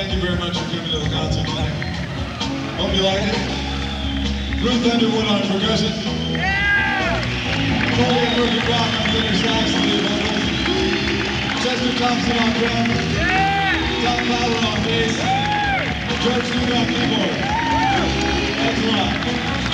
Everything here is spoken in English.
thank you very much for coming to the concert tonight. Hope you liked it. Ruth Underwood on percussion. Colby and Murphy Brown on tenor sax and lead vocals. Chester Thompson on drums. Tom Fowler on bass. George Duke on keyboard. Thanks a lot.